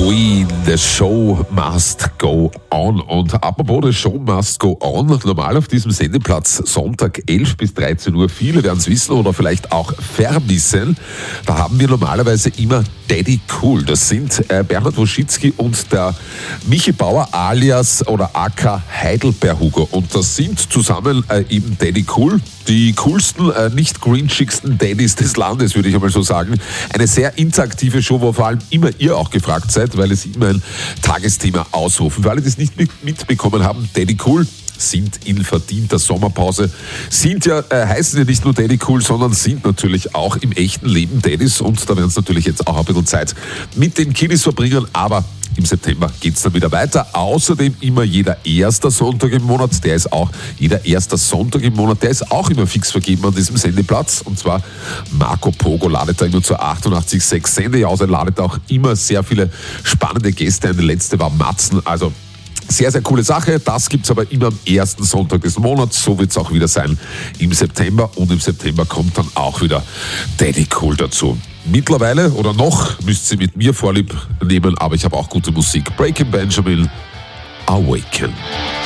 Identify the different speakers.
Speaker 1: Queen, The Show Must Go On. Und apropos The Show Must Go On, normal auf diesem Sendeplatz Sonntag 11 bis 13 Uhr, viele werden es wissen oder vielleicht auch vermissen, da haben wir normalerweise immer Daddy Cool. Das sind Bernhard Woschitzki und der Michi Bauer alias oder aka Heidelberg-Hugo. Und das sind zusammen eben Daddy Cool, die coolsten, nicht grinchigsten Daddys des Landes, würde ich einmal so sagen. Eine sehr interaktive Show, wo vor allem immer ihr auch gefragt seid, weil es immer ein Tagesthema ausrufen. Für alle, die es nicht mitbekommen haben, Daddy Cool sind in verdienter Sommerpause, heißen ja nicht nur Daddy Cool, sondern sind natürlich auch im echten Leben Daddys, und da werden es natürlich jetzt auch ein bisschen Zeit mit den Kiddies verbringen, aber im September geht es dann wieder weiter. Außerdem immer jeder erster Sonntag im Monat, der ist auch immer fix vergeben an diesem Sendeplatz. Und zwar Marco Pogo ladet da immer zur 88.6 Sende aus. Er ladet auch immer sehr viele spannende Gäste ein. Der letzte war Matzen, also sehr, sehr coole Sache. Das gibt es aber immer am ersten Sonntag des Monats. So wird es auch wieder sein im September. Und im September kommt dann auch wieder Daddy Cool dazu. Mittlerweile oder noch müsst ihr mit mir Vorlieb nehmen, aber ich habe auch gute Musik. Breaking Benjamin, Awaken.